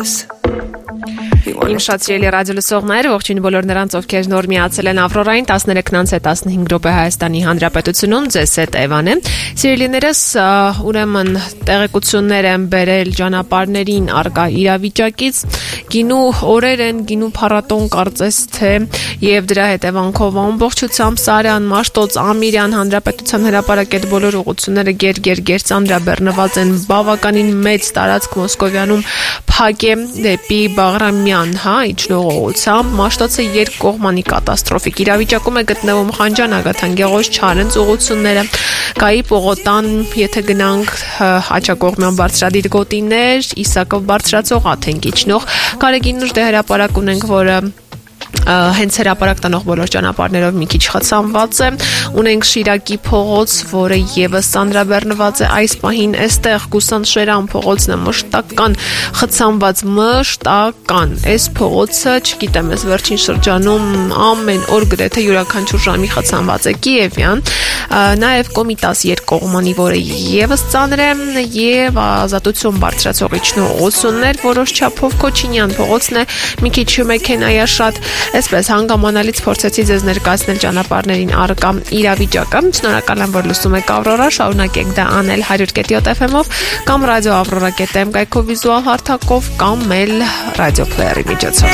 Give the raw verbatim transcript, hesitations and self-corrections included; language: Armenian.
Եվս Իմ շատ սիրելի ռադիոլսողներ, ողջույն բոլոր նրանց, ովքեր նոր միացել են Ավրորային տասներեքից տասնհինգ րոպե Հայաստանի Հանրապետությունում, ձեզ հետ Էվան է։ Սիրելիներս, ուրեմն տեղեկություններ են բերել ճանապարհներին արկա իրավիճակից, գինու օրեր են, գինու փառատոն կարծես թե եւ դրա հետևանքով ամբողջությամբ Սարյան, Մաշտոց, Ամիրյան Հանրապետության հրապարակել բոլոր ուղղությունները գեր-գեր-գեր ծանրաբեռնված են, բավականին մեծ տարածք Մոսկովյանում փակ է դեպի Բաղրամյան, հա, իջնող ուղղությամբ, Մաշտոցը երկկողմանի կատաստրոֆիկ իրավիճակում է գտնվում, Խանջան, Ագաթան, Գեղոջ, Չարենց ուղղությունները, Գայի Պողոտան, եթե գնանք հաճակողմյան բարձրադիր գոտիներ, Իսակով բարձրացող Աթենք իջնող, Գարեգին դե հրապարակ ունենք, որը հենց հրապարակ տանող բոլոր ճանապարհներով մի քիչ խցանված է, ունենք Շիրակի փողոց, որը եւս ծանրաբեռնված է այս պահին, այստեղ Գուսան-Շերան փողոցն է մշտական խցանված, մշտական, այս փողոցը, չգիտեմ, այս վերջին շրջանում ամեն օր գրեթե յուրաքանչյուր ժամի խցանված է, Կիևյան, նաեւ Կոմիտաս երկկողմանի, որը եւս ծանր է, եւ Ազատություն բարձրացող իջնող ուղղություններ, որոշ չափով Քոչինյան փողոցն է, մի քիչ մեքենայաշատ. Այսպես հանգամանալից փորձեցի ձեզ ներկայացնել ճանապարհներին առկա իրավիճակը։ Շնորհակալ եմ, որ լսում եք Ավրորա, շարունակեք դա անել հարյուր կետի յոթ էֆ էմով կամ ռադիո ավրորա կետ էմ կայքով վիզուալ հարթակով կամ էլ ռադիոփլեյերի միջոցով։